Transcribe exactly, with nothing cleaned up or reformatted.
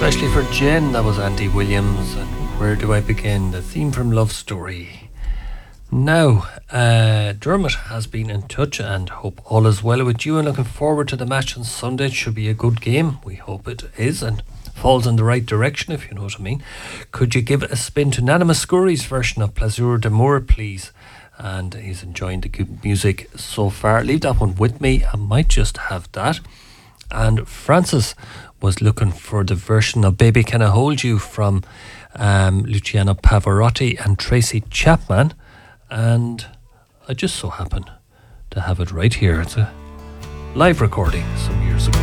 especially for Jen. That was Andy Williams. And where do I begin? The theme from Love Story. Now, uh, Dermot has been in touch and hope all is well with you and looking forward to the match on Sunday. It should be a good game. We hope it is and falls in the right direction, if you know what I mean. Could you give a spin to Nana Muscuri's version of Plaisir d'amour, please? And he's enjoying the good music so far. Leave that one with me. I might just have that. And Francis was looking for the version of Baby Can I Hold You from um, Luciano Pavarotti and Tracy Chapman. And I just so happen to have it right here. It's a live recording some years ago.